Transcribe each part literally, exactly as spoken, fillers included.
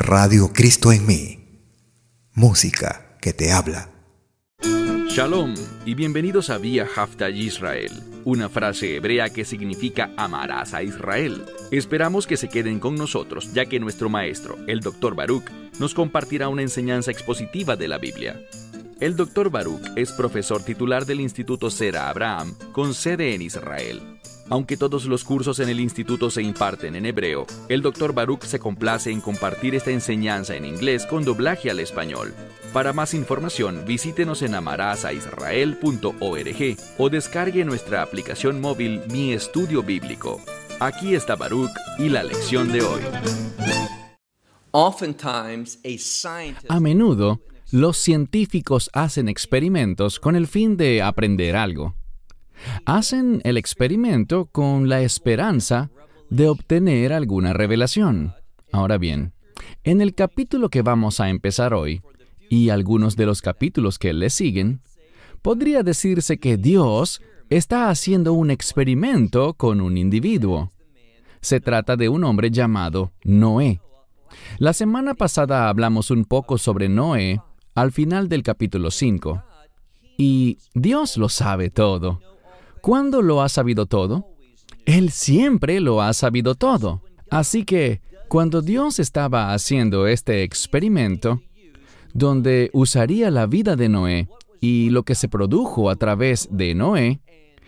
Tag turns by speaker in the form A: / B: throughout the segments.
A: Radio Cristo en mí. Música que te habla.
B: Shalom y bienvenidos a Vía Hafta Yisrael, una frase hebrea que significa amarás a Israel. Esperamos que se queden con nosotros, ya que nuestro maestro, el doctor Baruch, nos compartirá una enseñanza expositiva de la Biblia. El doctor Baruch es profesor titular del Instituto Zera Abraham, con sede en Israel. Aunque todos los cursos en el instituto se imparten en hebreo, el doctor Baruch se complace en compartir esta enseñanza en inglés con doblaje al español. Para más información, visítenos en amarasaisrael punto org o descargue nuestra aplicación móvil Mi Estudio Bíblico. Aquí está Baruch y la lección de hoy.
C: A menudo, los científicos hacen experimentos con el fin de aprender algo. Hacen el experimento con la esperanza de obtener alguna revelación. Ahora bien, en el capítulo que vamos a empezar hoy, y algunos de los capítulos que le siguen, podría decirse que Dios está haciendo un experimento con un individuo. Se trata de un hombre llamado Noé. La semana pasada hablamos un poco sobre Noé al final del capítulo cinco. Y Dios lo sabe todo. ¿Cuándo lo ha sabido todo? Él siempre lo ha sabido todo. Así que, cuando Dios estaba haciendo este experimento, donde usaría la vida de Noé y lo que se produjo a través de Noé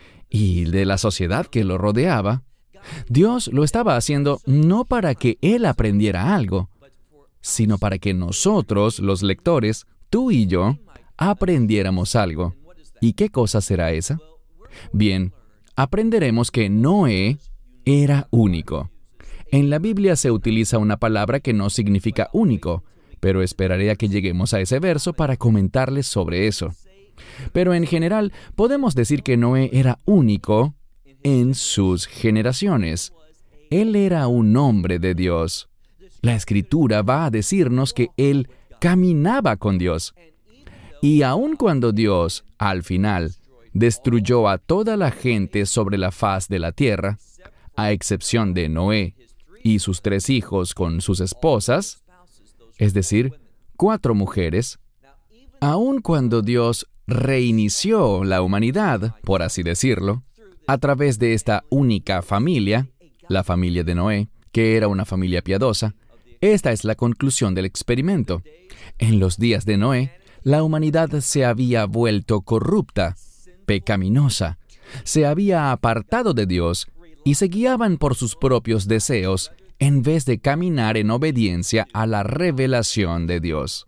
C: y de la sociedad que lo rodeaba, Dios lo estaba haciendo no para que Él aprendiera algo, sino para que nosotros, los lectores, tú y yo, aprendiéramos algo. ¿Y qué cosa será esa? Bien, aprenderemos que Noé era único. En la Biblia se utiliza una palabra que no significa único, pero esperaré a que lleguemos a ese verso para comentarles sobre eso. Pero en general, podemos decir que Noé era único en sus generaciones. Él era un hombre de Dios. La Escritura va a decirnos que él caminaba con Dios. Y aun cuando Dios, al final, destruyó a toda la gente sobre la faz de la tierra, a excepción de Noé y sus tres hijos con sus esposas, es decir, cuatro mujeres, aun cuando Dios reinició la humanidad, por así decirlo, a través de esta única familia, la familia de Noé, que era una familia piadosa, esta es la conclusión del experimento. En los días de Noé, la humanidad se había vuelto corrupta, pecaminosa, se había apartado de Dios y se guiaban por sus propios deseos en vez de caminar en obediencia a la revelación de Dios.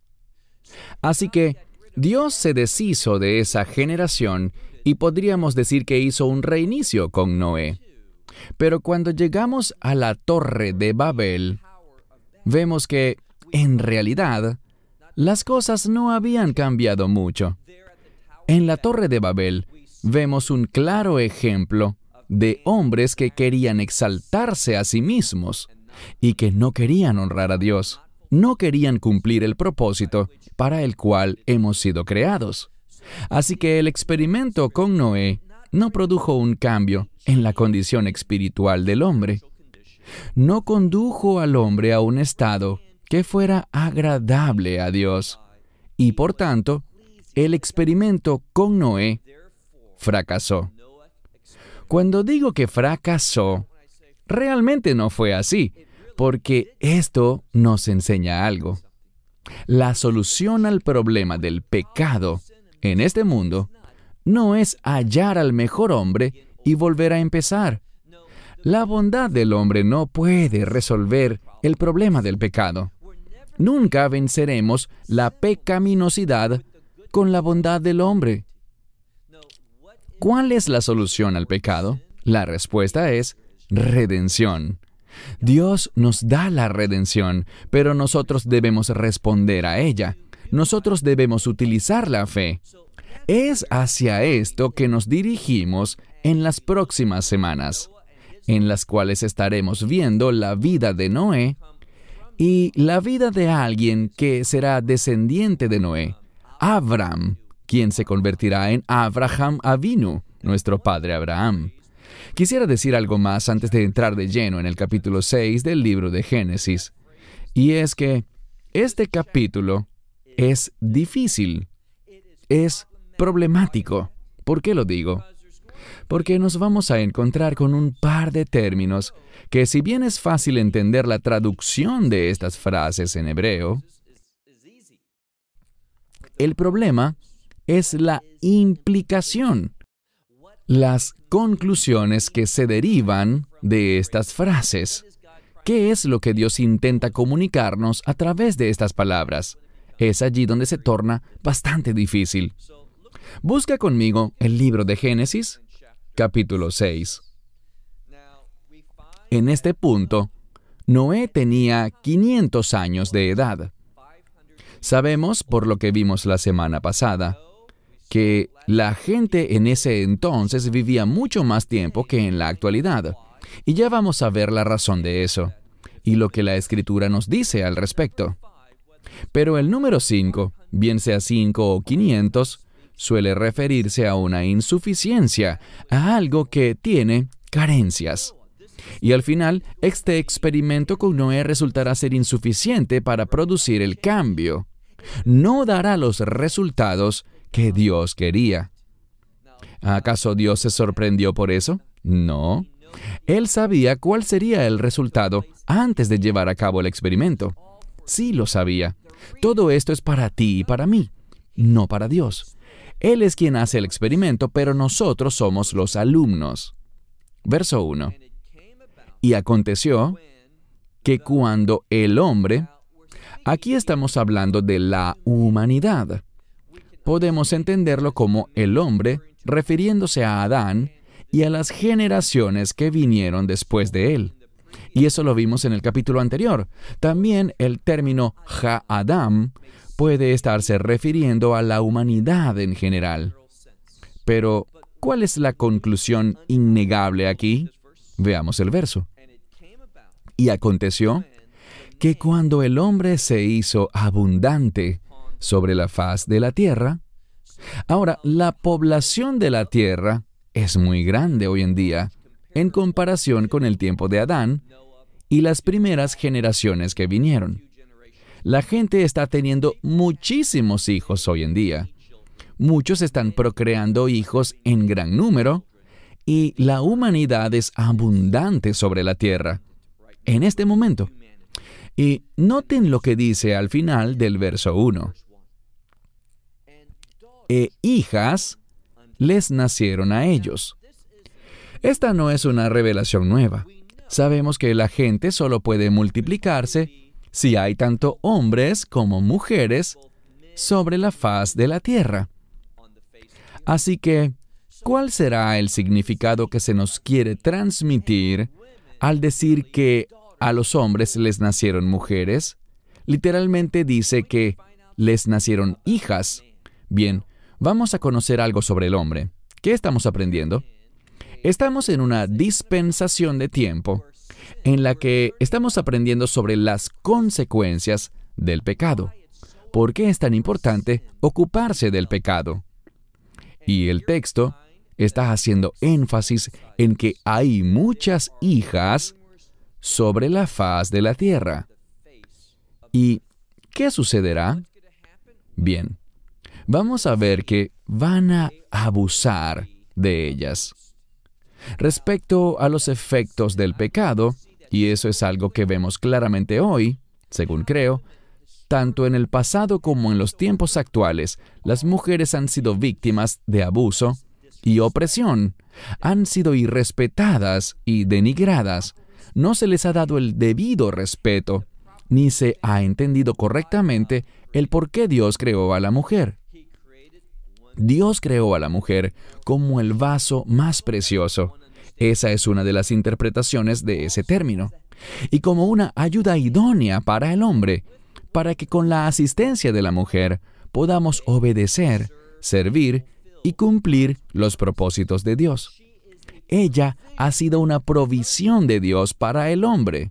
C: Así que Dios se deshizo de esa generación y podríamos decir que hizo un reinicio con Noé. Pero cuando llegamos a la Torre de Babel, vemos que, en realidad, las cosas no habían cambiado mucho. En la Torre de Babel vemos un claro ejemplo de hombres que querían exaltarse a sí mismos y que no querían honrar a Dios, no querían cumplir el propósito para el cual hemos sido creados. Así que el experimento con Noé no produjo un cambio en la condición espiritual del hombre. No condujo al hombre a un estado que fuera agradable a Dios. Y por tanto, el experimento con Noé fracasó. Cuando digo que fracasó, realmente no fue así, porque esto nos enseña algo. La solución al problema del pecado en este mundo no es hallar al mejor hombre y volver a empezar. La bondad del hombre no puede resolver el problema del pecado. Nunca venceremos la pecaminosidad con la bondad del hombre. ¿Cuál es la solución al pecado? La respuesta es redención. Dios nos da la redención, pero nosotros debemos responder a ella. Nosotros debemos utilizar la fe. Es hacia esto que nos dirigimos en las próximas semanas, en las cuales estaremos viendo la vida de Noé y la vida de alguien que será descendiente de Noé, Abraham, quien se convertirá en Abraham Avinu, nuestro padre Abraham. Quisiera decir algo más antes de entrar de lleno en el capítulo seis del libro de Génesis, y es que este capítulo es difícil, es problemático. ¿Por qué lo digo? Porque nos vamos a encontrar con un par de términos que, si bien es fácil entender la traducción de estas frases en hebreo, el problema es la implicación, las conclusiones que se derivan de estas frases. ¿Qué es lo que Dios intenta comunicarnos a través de estas palabras? Es allí donde se torna bastante difícil. Busca conmigo el libro de Génesis, capítulo seis. En este punto, Noé tenía quinientos años de edad. Sabemos, por lo que vimos la semana pasada, que la gente en ese entonces vivía mucho más tiempo que en la actualidad. Y ya vamos a ver la razón de eso, y lo que la Escritura nos dice al respecto. Pero el número cinco, bien sea cinco o quinientos, suele referirse a una insuficiencia, a algo que tiene carencias. Y al final, este experimento con Noé resultará ser insuficiente para producir el cambio. No dará los resultados que Dios quería. ¿Acaso Dios se sorprendió por eso? No. Él sabía cuál sería el resultado antes de llevar a cabo el experimento. Sí lo sabía. Todo esto es para ti y para mí, no para Dios. Él es quien hace el experimento, pero nosotros somos los alumnos. Verso uno. Y aconteció que cuando el hombre, aquí estamos hablando de la humanidad, podemos entenderlo como el hombre, refiriéndose a Adán y a las generaciones que vinieron después de él. Y eso lo vimos en el capítulo anterior. También el término Ha-Adam puede estarse refiriendo a la humanidad en general. Pero, ¿cuál es la conclusión innegable aquí? Veamos el verso. Y aconteció que cuando el hombre se hizo abundante sobre la faz de la tierra, ahora, la población de la tierra es muy grande hoy en día en comparación con el tiempo de Adán y las primeras generaciones que vinieron. La gente está teniendo muchísimos hijos hoy en día. Muchos están procreando hijos en gran número y la humanidad es abundante sobre la tierra en este momento. Y noten lo que dice al final del verso uno. E hijas les nacieron a ellos. Esta no es una revelación nueva. Sabemos que la gente solo puede multiplicarse si hay tanto hombres como mujeres sobre la faz de la tierra. Así que, ¿cuál será el significado que se nos quiere transmitir al decir que a los hombres les nacieron mujeres? Literalmente dice que les nacieron hijas. Bien, vamos a conocer algo sobre el hombre. ¿Qué estamos aprendiendo? Estamos en una dispensación de tiempo en la que estamos aprendiendo sobre las consecuencias del pecado. ¿Por qué es tan importante ocuparse del pecado? Y el texto está haciendo énfasis en que hay muchas hijas sobre la faz de la tierra. ¿Y qué sucederá? Bien, vamos a ver que van a abusar de ellas. Respecto a los efectos del pecado, y eso es algo que vemos claramente hoy, según creo, tanto en el pasado como en los tiempos actuales, las mujeres han sido víctimas de abuso y opresión, han sido irrespetadas y denigradas, no se les ha dado el debido respeto, ni se ha entendido correctamente el por qué Dios creó a la mujer. Dios creó a la mujer como el vaso más precioso. Esa es una de las interpretaciones de ese término. Y como una ayuda idónea para el hombre, para que con la asistencia de la mujer podamos obedecer, servir y cumplir los propósitos de Dios. Ella ha sido una provisión de Dios para el hombre.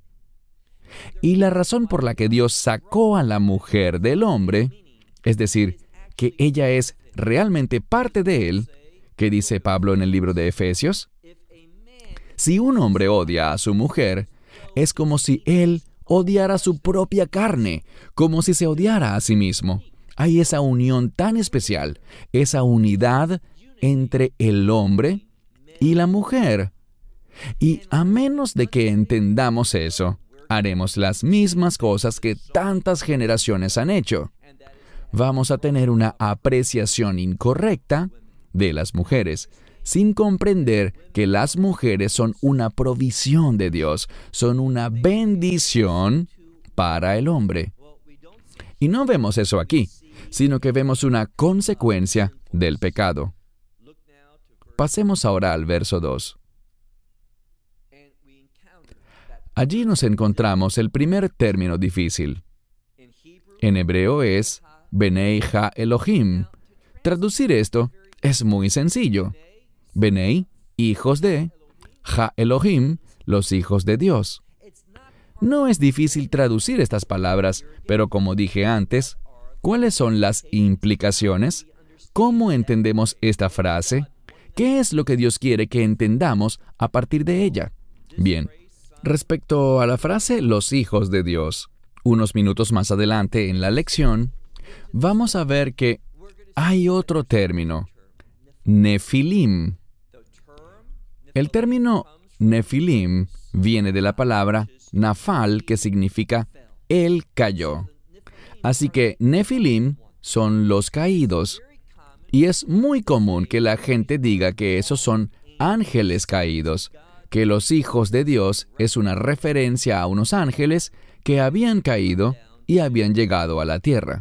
C: Y la razón por la que Dios sacó a la mujer del hombre, es decir, que ella es realmente parte de él, que dice Pablo en el libro de Efesios. Si un hombre odia a su mujer, es como si él odiara su propia carne, como si se odiara a sí mismo. Hay esa unión tan especial, esa unidad entre el hombre y la mujer. Y a menos de que entendamos eso, haremos las mismas cosas que tantas generaciones han hecho. Vamos a tener una apreciación incorrecta de las mujeres, sin comprender que las mujeres son una provisión de Dios, son una bendición para el hombre. Y no vemos eso aquí, sino que vemos una consecuencia del pecado. Pasemos ahora al verso dos. Allí nos encontramos el primer término difícil. En hebreo es Benei Ha Elohim. Traducir esto es muy sencillo. Benei, hijos de, Ha Elohim, los hijos de Dios. No es difícil traducir estas palabras, pero como dije antes, ¿cuáles son las implicaciones? ¿Cómo entendemos esta frase? ¿Qué es lo que Dios quiere que entendamos a partir de ella? Bien, respecto a la frase los hijos de Dios, unos minutos más adelante en la lección, vamos a ver que hay otro término, Nefilim. El término Nefilim viene de la palabra Nafal, que significa él cayó. Así que Nefilim son los caídos. Y es muy común que la gente diga que esos son ángeles caídos, que los hijos de Dios es una referencia a unos ángeles que habían caído y habían llegado a la tierra.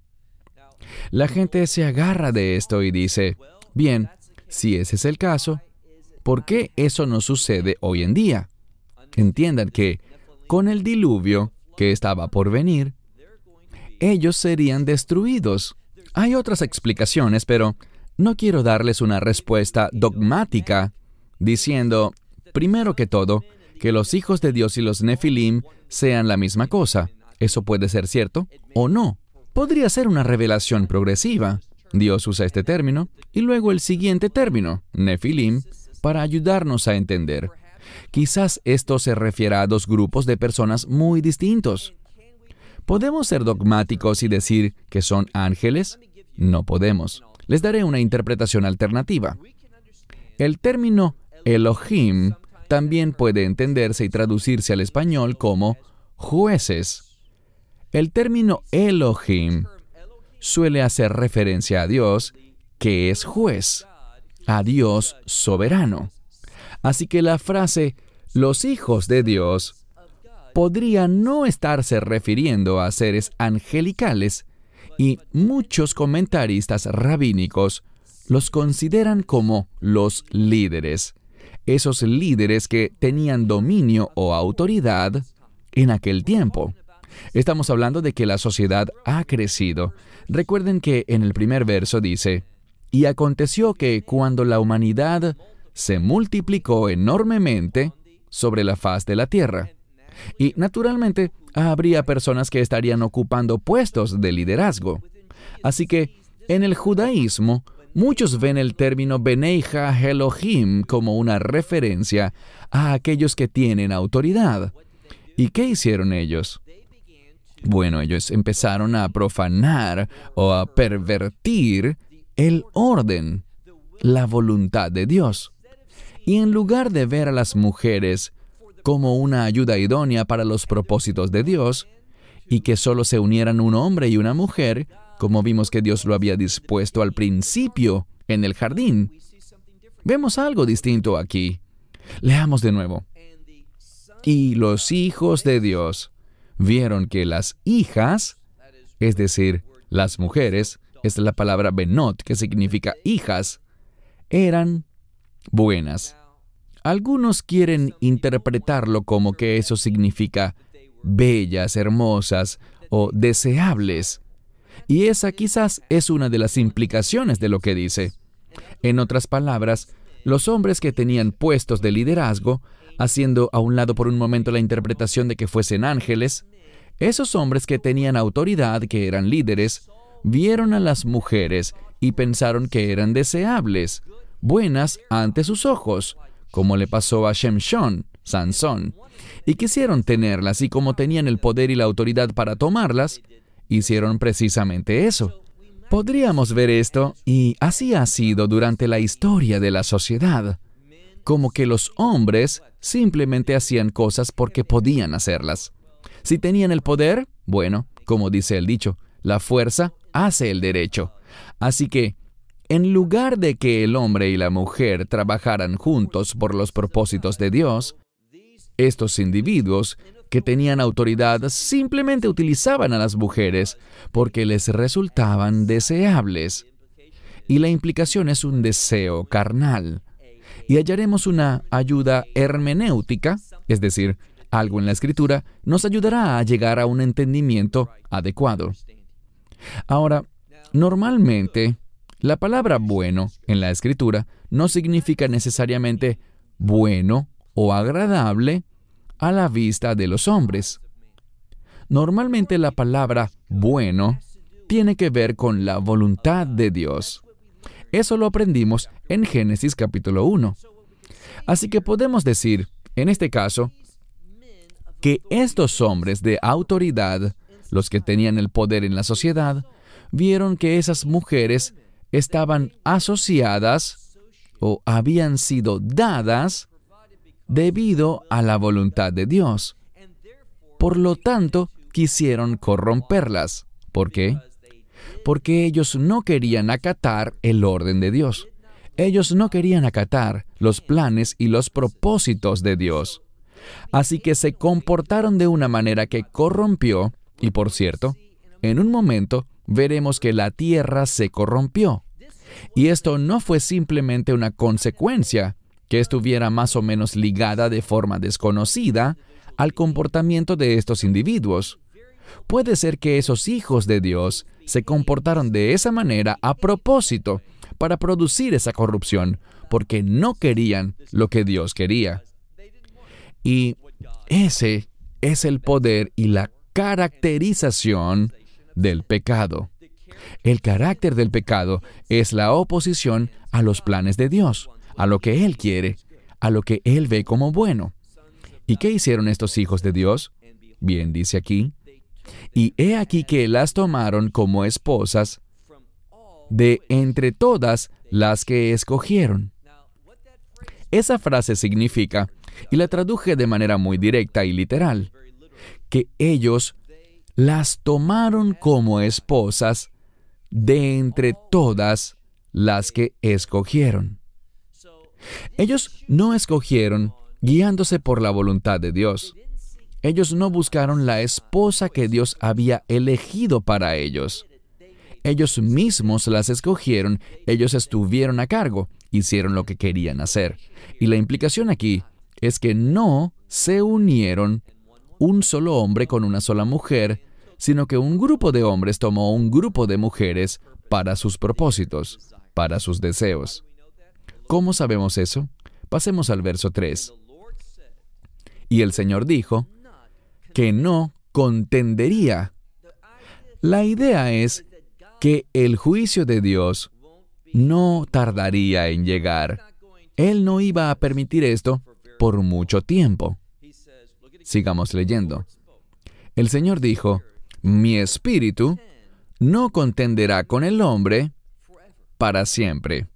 C: La gente se agarra de esto y dice, bien, si ese es el caso, ¿por qué eso no sucede hoy en día? Entiendan que con el diluvio que estaba por venir, ellos serían destruidos. Hay otras explicaciones, pero no quiero darles una respuesta dogmática diciendo, primero que todo, que los hijos de Dios y los Nefilim sean la misma cosa. Eso puede ser cierto o no. Podría ser una revelación progresiva. Dios usa este término y luego el siguiente término, Nefilim, para ayudarnos a entender. Quizás esto se refiera a dos grupos de personas muy distintos. ¿Podemos ser dogmáticos y decir que son ángeles? No podemos. Les daré una interpretación alternativa. El término Elohim también puede entenderse y traducirse al español como jueces. El término Elohim suele hacer referencia a Dios, que es juez, a Dios soberano. Así que la frase, los hijos de Dios, podría no estarse refiriendo a seres angelicales, y muchos comentaristas rabínicos los consideran como los líderes, esos líderes que tenían dominio o autoridad en aquel tiempo. Estamos hablando de que la sociedad ha crecido. Recuerden que en el primer verso dice, y aconteció que cuando la humanidad se multiplicó enormemente sobre la faz de la tierra. Y naturalmente habría personas que estarían ocupando puestos de liderazgo. Así que en el judaísmo, muchos ven el término Benei Ha Elohim como una referencia a aquellos que tienen autoridad. ¿Y qué hicieron ellos? Bueno, ellos empezaron a profanar o a pervertir el orden, la voluntad de Dios. Y en lugar de ver a las mujeres como una ayuda idónea para los propósitos de Dios, y que solo se unieran un hombre y una mujer, como vimos que Dios lo había dispuesto al principio en el jardín, vemos algo distinto aquí. Leamos de nuevo. Y los hijos de Dios vieron que las hijas, es decir, las mujeres, es la palabra benot, que significa hijas, eran buenas. Algunos quieren interpretarlo como que eso significa bellas, hermosas o deseables. Y esa quizás es una de las implicaciones de lo que dice. En otras palabras, los hombres que tenían puestos de liderazgo, haciendo a un lado por un momento la interpretación de que fuesen ángeles, esos hombres que tenían autoridad, que eran líderes, vieron a las mujeres y pensaron que eran deseables, buenas ante sus ojos, como le pasó a Shemshon, Sansón, y quisieron tenerlas, y como tenían el poder y la autoridad para tomarlas, hicieron precisamente eso. Podríamos ver esto, y así ha sido durante la historia de la sociedad, como que los hombres simplemente hacían cosas porque podían hacerlas. Si tenían el poder, bueno, como dice el dicho, la fuerza hace el derecho. Así que, en lugar de que el hombre y la mujer trabajaran juntos por los propósitos de Dios, estos individuos que tenían autoridad simplemente utilizaban a las mujeres porque les resultaban deseables. Y la implicación es un deseo carnal. Y hallaremos una ayuda hermenéutica, es decir, algo en la Escritura, nos ayudará a llegar a un entendimiento adecuado. Ahora, normalmente, la palabra bueno en la Escritura no significa necesariamente bueno o agradable a la vista de los hombres. Normalmente la palabra bueno tiene que ver con la voluntad de Dios. Eso lo aprendimos en Génesis capítulo uno. Así que podemos decir, en este caso, que estos hombres de autoridad, los que tenían el poder en la sociedad, vieron que esas mujeres estaban asociadas o habían sido dadas debido a la voluntad de Dios. Por lo tanto, quisieron corromperlas. ¿Por qué? Porque ellos no querían acatar el orden de Dios. Ellos no querían acatar los planes y los propósitos de Dios. Así que se comportaron de una manera que corrompió, y por cierto, en un momento veremos que la tierra se corrompió. Y esto no fue simplemente una consecuencia que estuviera más o menos ligada de forma desconocida al comportamiento de estos individuos. Puede ser que esos hijos de Dios se comportaron de esa manera a propósito para producir esa corrupción, porque no querían lo que Dios quería. Y ese es el poder y la caracterización del pecado. El carácter del pecado es la oposición a los planes de Dios, a lo que Él quiere, a lo que Él ve como bueno. ¿Y qué hicieron estos hijos de Dios? Bien, dice aquí, y he aquí que las tomaron como esposas de entre todas las que escogieron. Esa frase significa, y la traduje de manera muy directa y literal, que ellos las tomaron como esposas de entre todas las que escogieron. Ellos no escogieron guiándose por la voluntad de Dios. Ellos no buscaron la esposa que Dios había elegido para ellos. Ellos mismos las escogieron, ellos estuvieron a cargo, hicieron lo que querían hacer. Y la implicación aquí es que no se unieron un solo hombre con una sola mujer, sino que un grupo de hombres tomó un grupo de mujeres para sus propósitos, para sus deseos. ¿Cómo sabemos eso? Pasemos al verso tres. Y el Señor dijo que no contendería. La idea es que el juicio de Dios no tardaría en llegar. Él no iba a permitir esto por mucho tiempo. Sigamos leyendo. El Señor dijo, mi espíritu no contenderá con el hombre para siempre.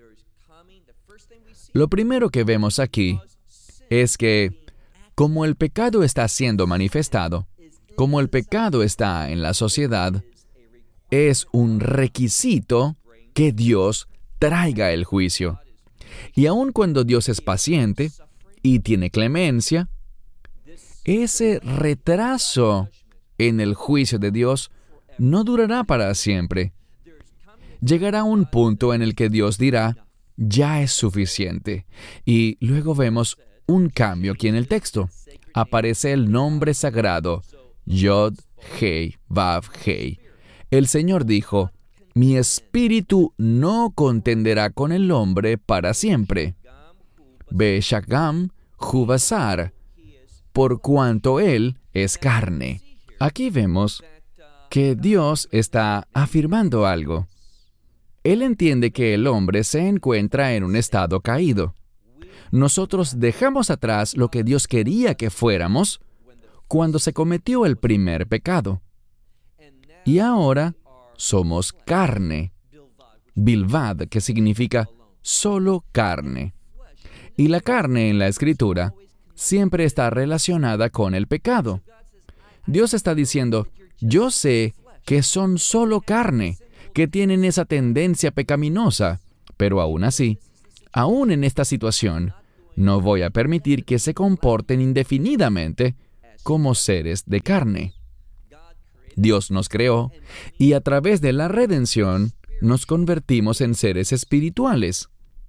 C: Lo primero que vemos aquí es que, como el pecado está siendo manifestado, como el pecado está en la sociedad, es un requisito que Dios traiga el juicio. Y aun cuando Dios es paciente y tiene clemencia, ese retraso en el juicio de Dios no durará para siempre. Llegará un punto en el que Dios dirá, ya es suficiente. Y luego vemos un cambio aquí en el texto. Aparece el nombre sagrado, Yod, Hei, Vav, Hei. El Señor dijo, mi espíritu no contenderá con el hombre para siempre. Beshagam, Jubasar, por cuanto él es carne. Aquí vemos que Dios está afirmando algo. Él entiende que el hombre se encuentra en un estado caído. nosotros dejamos atrás lo que Dios quería que fuéramos cuando se cometió el primer pecado. Y ahora somos carne. Bilvad, que significa solo carne. Y la carne en la Escritura siempre está relacionada con el pecado. Dios está diciendo, yo sé que son solo carne, que tienen esa tendencia pecaminosa, pero aún así, aún en esta situación, no voy a permitir que se comporten indefinidamente como seres de carne. Dios nos creó y a través de la redención nos convertimos en seres espirituales.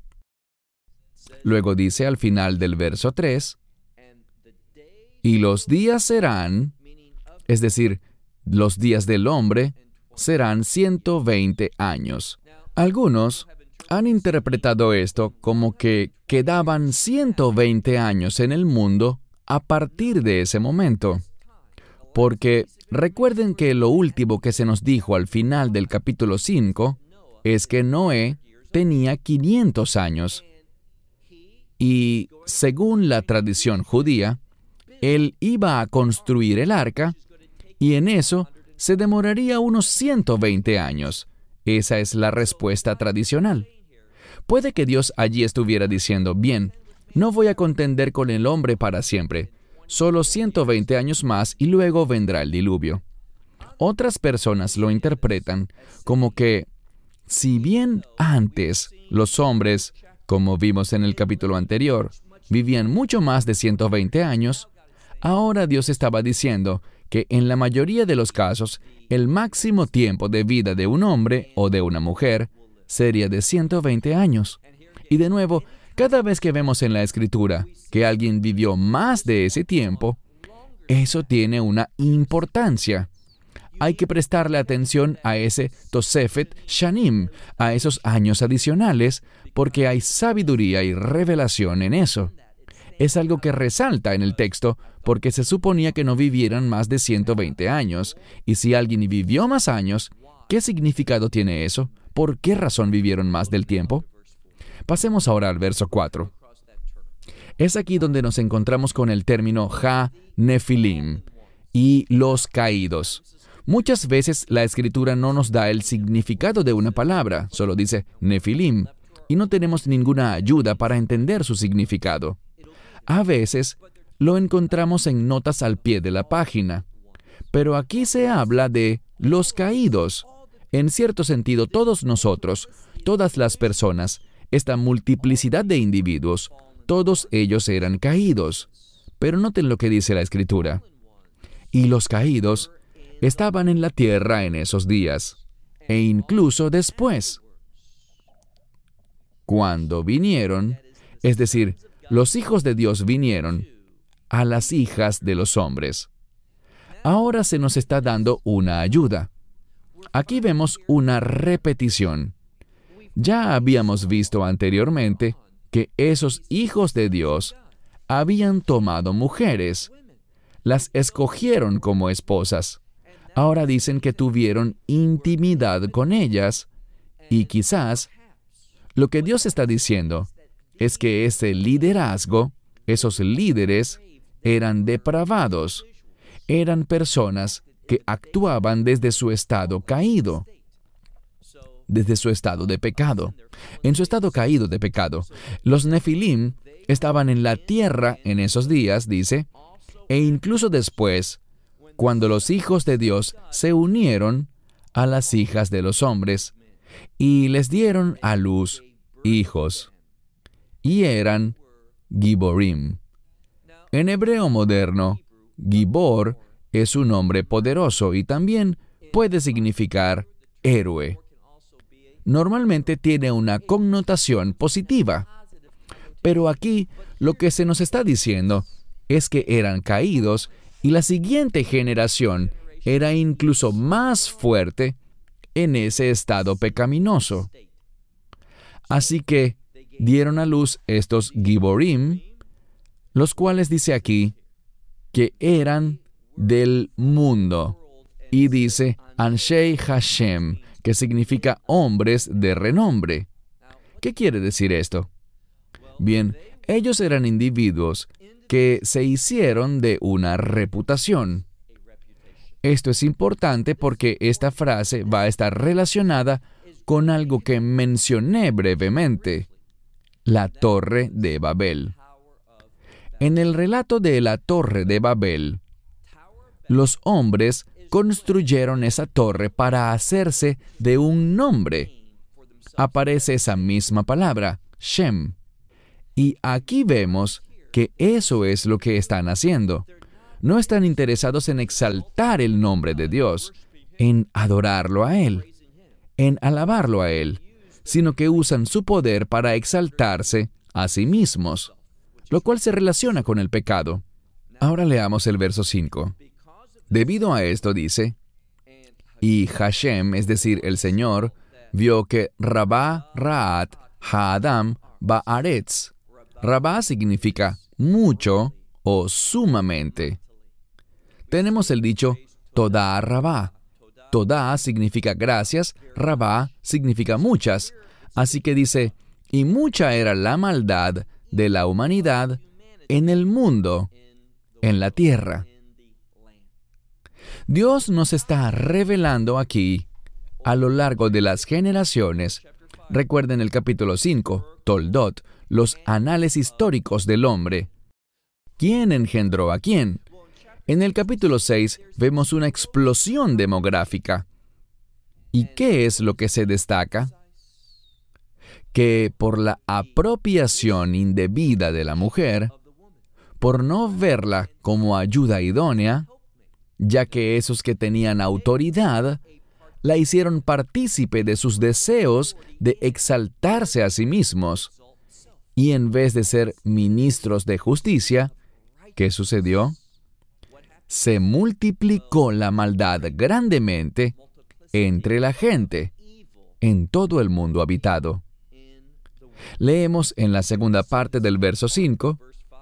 C: Luego dice al final del verso tres, y los días serán, es decir, los días del hombre, serán ciento veinte años. Algunos han interpretado esto como que quedaban ciento veinte años en el mundo a partir de ese momento. Porque recuerden que lo último que se nos dijo al final del capítulo cinco es que Noé tenía quinientos años. Y según la tradición judía, él iba a construir el arca y en eso se demoraría unos ciento veinte años. Esa es la respuesta tradicional. Puede que Dios allí estuviera diciendo, bien, no voy a contender con el hombre para siempre, solo ciento veinte años más y luego vendrá el diluvio. Otras personas lo interpretan como que, si bien antes los hombres, como vimos en el capítulo anterior, vivían mucho más de ciento veinte años, ahora Dios estaba diciendo que en la mayoría de los casos, el máximo tiempo de vida de un hombre o de una mujer sería de ciento veinte años. Y de nuevo, cada vez que vemos en la Escritura que alguien vivió más de ese tiempo, eso tiene una importancia. Hay que prestarle atención a ese Tosefet Shanim, a esos años adicionales, porque hay sabiduría y revelación en eso. Es algo que resalta en el texto, porque se suponía que no vivieran más de ciento veinte años. Y si alguien vivió más años, ¿qué significado tiene eso? ¿Por qué razón vivieron más del tiempo? Pasemos ahora al verso cuatro. Es aquí donde nos encontramos con el término Ha-Nefilim y los caídos. Muchas veces la Escritura no nos da el significado de una palabra, solo dice Nefilim, y no tenemos ninguna ayuda para entender su significado. A veces lo encontramos en notas al pie de la página, pero aquí se habla de los caídos. En cierto sentido, todos nosotros, todas las personas, esta multiplicidad de individuos, todos ellos eran caídos. Pero noten lo que dice la Escritura. Y los caídos estaban en la tierra en esos días, e incluso después. Cuando vinieron, es decir, los hijos de Dios vinieron a las hijas de los hombres. Ahora se nos está dando una ayuda. Aquí vemos una repetición. Ya habíamos visto anteriormente que esos hijos de Dios habían tomado mujeres, las escogieron como esposas. Ahora dicen que tuvieron intimidad con ellas y quizás lo que Dios está diciendo es que ese liderazgo, esos líderes, eran depravados, eran personas que actuaban desde su estado caído, desde su estado de pecado. En su estado caído de pecado, los Nefilim estaban en la tierra en esos días, dice, e incluso después, cuando los hijos de Dios se unieron a las hijas de los hombres y les dieron a luz hijos, y eran Giborim. En hebreo moderno, Gibor es un hombre poderoso y también puede significar héroe. Normalmente tiene una connotación positiva, pero aquí lo que se nos está diciendo es que eran caídos y la siguiente generación era incluso más fuerte en ese estado pecaminoso. Así que dieron a luz estos Giborim, los cuales dice aquí que eran del mundo. Y dice Anshei Hashem, que significa hombres de renombre. ¿Qué quiere decir esto? Bien, Ellos eran individuos que se hicieron de una reputación. Esto es importante porque esta frase va a estar relacionada con algo que mencioné brevemente, la Torre de Babel. En el relato de la Torre de Babel, los hombres construyeron esa torre para hacerse de un nombre. Aparece esa misma palabra, Shem. Y aquí vemos que eso es lo que están haciendo. No están interesados en exaltar el nombre de Dios, en adorarlo a Él, en alabarlo a Él, sino que usan su poder para exaltarse a sí mismos, lo cual se relaciona con el pecado. Ahora leamos el verso cinco. Debido a esto dice, y Hashem, es decir, el Señor, vio que Rabá Raat Haadam Baaretz. Rabá significa mucho o sumamente. Tenemos el dicho Todá Rabá. Todá significa gracias, Rabá significa muchas. Así que dice, y mucha era la maldad de la humanidad en el mundo, en la tierra. Dios nos está revelando aquí, a lo largo de las generaciones, recuerden el capítulo cinco, Toldot, los anales históricos del hombre. ¿Quién engendró a quién? En el capítulo seis vemos una explosión demográfica. ¿Y qué es lo que se destaca? Que por la apropiación indebida de la mujer, por no verla como ayuda idónea, ya que esos que tenían autoridad la hicieron partícipe de sus deseos de exaltarse a sí mismos. Y en vez de ser ministros de justicia, ¿qué sucedió? Se multiplicó la maldad grandemente entre la gente, en todo el mundo habitado. Leemos en la segunda parte del verso cinco,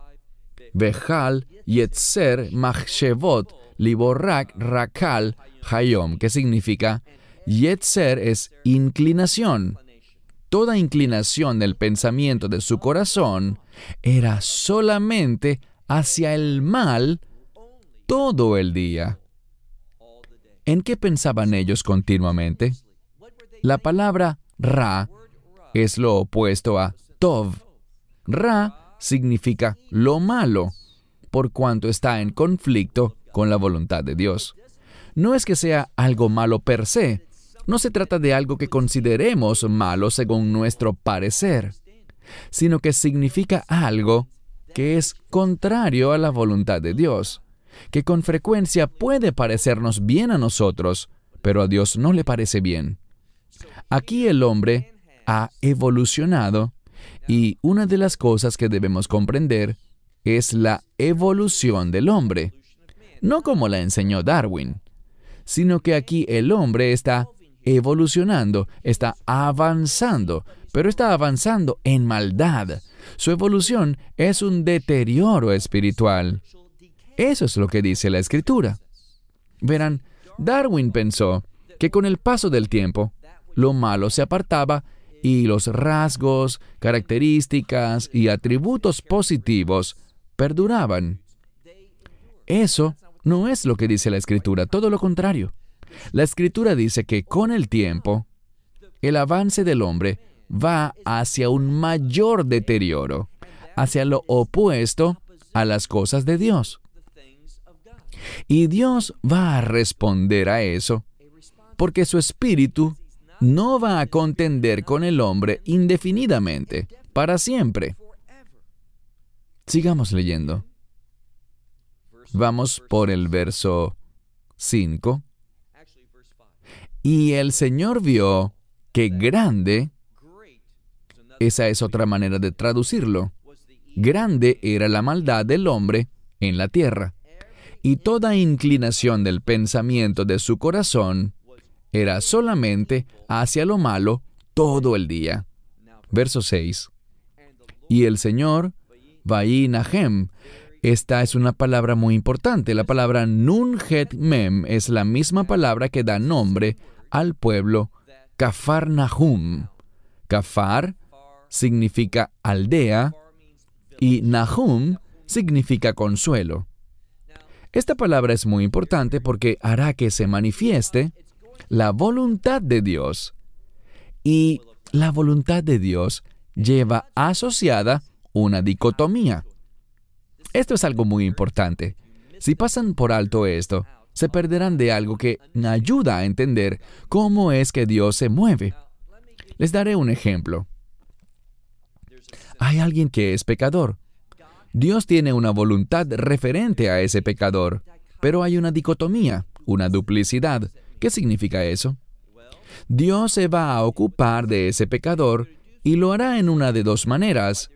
C: Vejal Yetzer Machshevot Liborak Rakal Hayom, que significa, Yetzer es inclinación. Toda inclinación del pensamiento de su corazón era solamente hacia el mal todo el día. ¿En qué pensaban ellos continuamente? La palabra Ra es lo opuesto a Tov. Ra significa lo malo, por cuanto está en conflicto con la voluntad de Dios. No es que sea algo malo per se. No se trata de algo que consideremos malo según nuestro parecer, sino que significa algo que es contrario a la voluntad de Dios, que con frecuencia puede parecernos bien a nosotros, pero a Dios no le parece bien. Aquí el hombre ha evolucionado, y una de las cosas que debemos comprender es la evolución del hombre, no como la enseñó Darwin, sino que aquí el hombre está evolucionando, está avanzando, pero está avanzando en maldad. Su evolución es un deterioro espiritual. Eso es lo que dice la Escritura. Verán, Darwin pensó que con el paso del tiempo, lo malo se apartaba y los rasgos, características y atributos positivos perduraban. Eso no es lo que dice la Escritura, todo lo contrario. La Escritura dice que con el tiempo, el avance del hombre va hacia un mayor deterioro, hacia lo opuesto a las cosas de Dios. Y Dios va a responder a eso, porque su espíritu no va a contender con el hombre indefinidamente, para siempre. Sigamos leyendo. Vamos por el verso cinco. Y el Señor vio que grande, esa es otra manera de traducirlo, grande era la maldad del hombre en la tierra, y toda inclinación del pensamiento de su corazón era solamente hacia lo malo todo el día. Verso seis. Y el Señor, Vaí Nahem, esta es una palabra muy importante. La palabra Nun Het Mem es la misma palabra que da nombre al pueblo Cafarnahum. Cafar significa aldea y Nahum significa consuelo. Esta palabra es muy importante porque hará que se manifieste la voluntad de Dios. Y la voluntad de Dios lleva asociada una dicotomía. Esto es algo muy importante. Si pasan por alto esto, se perderán de algo que ayuda a entender cómo es que Dios se mueve. Les daré un ejemplo. Hay alguien que es pecador. Dios tiene una voluntad referente a ese pecador, pero hay una dicotomía, una duplicidad. ¿Qué significa eso? Dios se va a ocupar de ese pecador y lo hará en una de dos maneras.